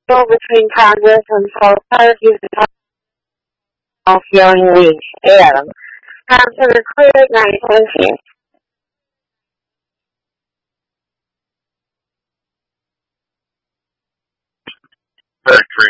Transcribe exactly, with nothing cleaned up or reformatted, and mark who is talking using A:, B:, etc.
A: between Congress and both parties of feeling weak. Adam. Consider clear night. Thank you.
B: Factory